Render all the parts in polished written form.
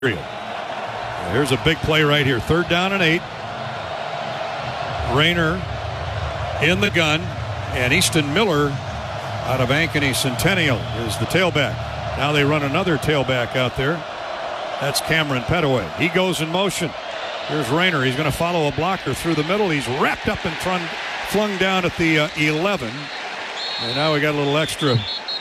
Here's a big play right here. 3rd down and 8. Rayner in the gun, and Easton Miller out of Ankeny Centennial is the tailback. Now they run another tailback out there. That's Cameron Petaway. He goes in motion. Here's Rayner. He's going to follow a blocker through the middle. He's wrapped up and flung down at the 11. And now we got a little extra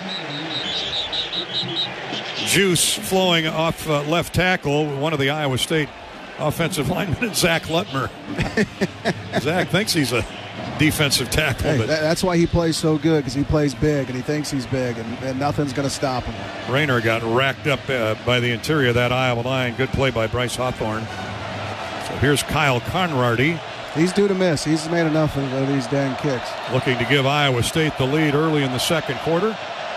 juice flowing off left tackle. One of the Iowa State offensive linemen, Zach Lutmer. Zach thinks he's a defensive tackle. Hey, that's why he plays so good, because he plays big, and he thinks he's big, and nothing's going to stop him. Rayner got racked up by the interior of that Iowa line. Good play by Bryce Hawthorne. So here's Kyle Conrady. He's due to miss. He's made enough of these dang kicks. Looking to give Iowa State the lead early in the second quarter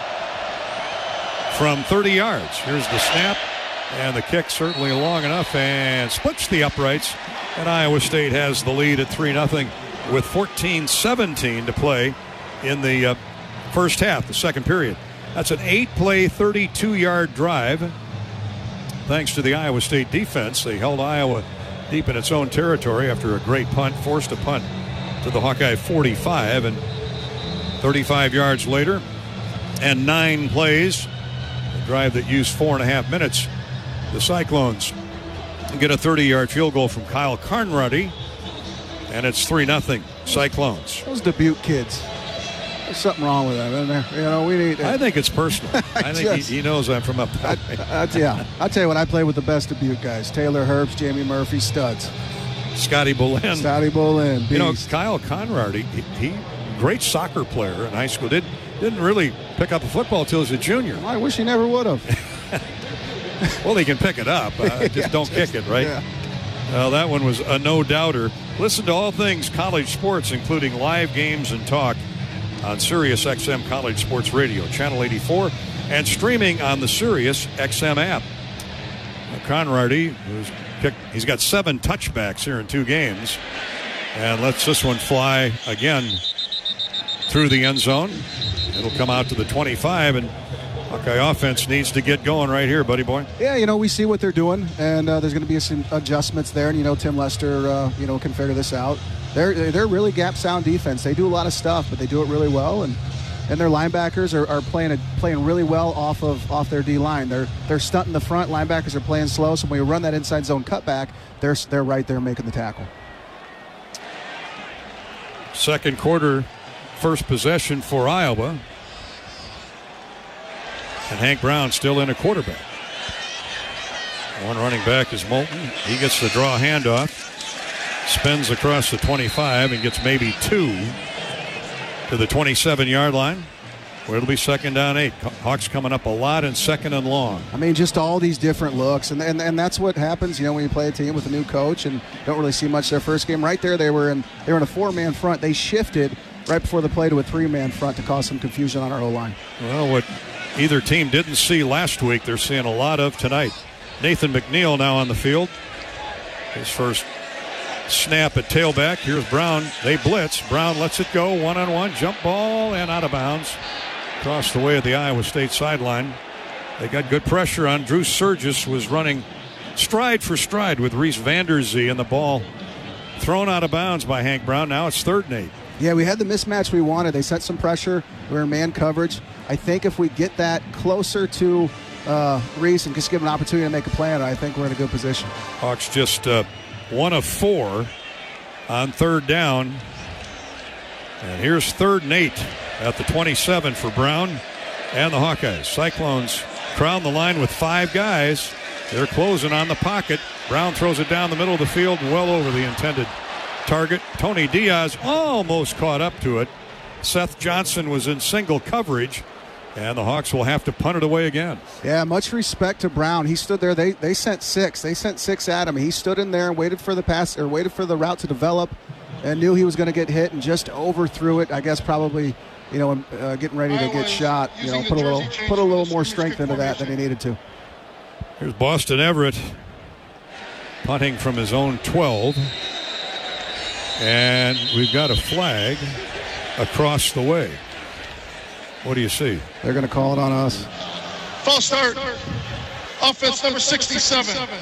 from 30 yards. Here's the snap, and the kick certainly long enough and splits the uprights, and Iowa State has the lead at 3-0 with 14:17 to play in the first half, the second period. That's an 8-play, 32-yard drive. Thanks to the Iowa State defense, they held Iowa deep in its own territory after a great punt, forced a punt to the Hawkeye 45, and 35 yards later and 9 plays, a drive that used 4.5 minutes, the Cyclones get a 30-yard field goal from Kyle Conrady, and it's 3-0 Cyclones. Those Dubuque kids, there's something wrong with them, isn't there? You know, we need. I think it's personal. I think he knows I'm from up that way. Yeah, I'll tell you what, I play with the best Dubuque guys: Taylor Herbst, Jamie Murphy, studs. Scotty Bolen. Beast. You know, Kyle Conrady, he great soccer player in high school. Didn't really pick up a football till he was a junior. I wish he never would have. Well, he can pick it up. Don't kick it, right? Yeah. Well, that one was a no-doubter. Listen to all things college sports, including live games and talk on Sirius XM College Sports Radio, Channel 84, and streaming on the Sirius XM app. Conrady, he's got 7 touchbacks here in 2 games, and lets this one fly again through the end zone. It'll come out to the 25, and Hawkeye offense needs to get going right here, buddy boy. Yeah, you know, we see what they're doing, and there's going to be some adjustments there, and, you know, Tim Lester, can figure this out. They're really gap-sound defense. They do a lot of stuff, but they do it really well, and their linebackers are playing really well off their D-line. They're stunting the front. Linebackers are playing slow, so when we run that inside zone cutback, they're right there making the tackle. Second quarter, first possession for Iowa. And Hank Brown still in a quarterback. One running back is Moulton. He gets the draw handoff. Spins across the 25 and gets maybe 2 to the 27-yard line, where it'll be 2nd down 8. Hawks coming up a lot in 2nd and long. I mean, just all these different looks, and that's what happens, you know, when you play a team with a new coach and don't really see much their first game. Right there, they were in a 4-man front. They shifted right before the play to a 3-man front to cause some confusion on our O-line. Well, what either team didn't see last week, they're seeing a lot of tonight. Nathan McNeil now on the field. His first snap at tailback. Here's Brown. They blitz. Brown lets it go. 1-on-1. Jump ball and out of bounds. Across the way of the Iowa State sideline. They got good pressure on. Drew Surgis was running stride for stride with Reese Vanderzee, and the ball thrown out of bounds by Hank Brown. Now it's 3rd and 8. Yeah, we had the mismatch we wanted. They set some pressure. We were in man coverage. I think if we get that closer to Reese and just give him an opportunity to make a play, I think we're in a good position. Hawks just 1 of 4 on 3rd down. And here's 3rd and 8 at the 27 for Brown and the Hawkeyes. Cyclones crown the line with 5 guys. They're closing on the pocket. Brown throws it down the middle of the field, well over the intended target. Tony Diaz almost caught up to it. Seth Johnson was in single coverage, and the Hawks will have to punt it away again. Yeah, much respect to Brown. He stood there. They sent 6. They sent 6 at him. He stood in there and waited for the pass, or waited for the route to develop, and knew he was going to get hit and just overthrew it. I guess probably, getting ready to get shot. Put a little more strength into that than he needed to. Here's Boston Everett punting from his own 12. And we've got a flag across the way. What do you see? They're going to call it on us. False start. Offense number 67.